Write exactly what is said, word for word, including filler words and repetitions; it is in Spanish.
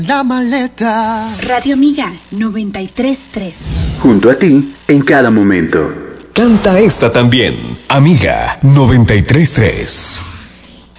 La maleta. Radio Amiga noventa y tres punto tres. Junto a ti en cada momento. Canta esta también, Amiga noventa y tres punto tres.